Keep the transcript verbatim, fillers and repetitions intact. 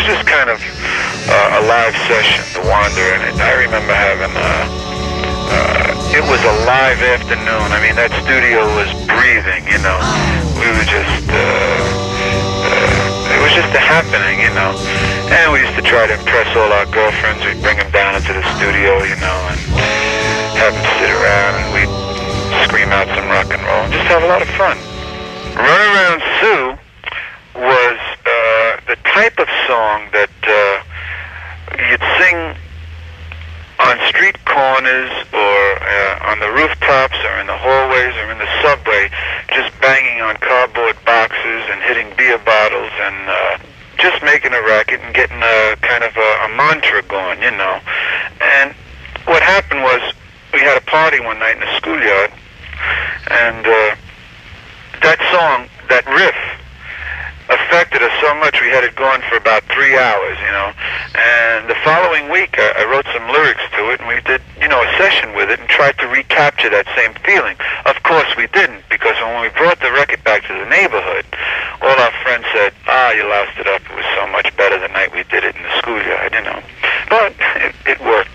just kind of uh, a live session, The Wanderer, and it, I remember having, uh, uh, it was a live afternoon. I mean, that studio was breathing, you know. We were just, uh, uh, it was just a happening, you know. And we used to try to impress all our girlfriends. We'd bring them down into the studio, you know, and have them sit around, and we'd scream out some rock and roll and just have a lot of fun. Run Around Sue was uh, the type of song that uh, you'd sing on street corners or uh, on the rooftops or in the hallways or in the subway, just banging on cardboard boxes and hitting beer bottles and uh, just making a racket and getting a kind of a, a mantra going, you know. And what happened was we had a party one night in the schoolyard, and uh, that song, that riff, affected us so much we had it going for about three hours, you know. And the following week I, I wrote some lyrics to it, and we did, you know, a session with it and tried to recapture that same feeling. Of course we didn't, because when we brought the record back to the neighborhood, all our friends said, ah, you loused it up. It was so much better the night we did it in the schoolyard, you know. But it, it worked.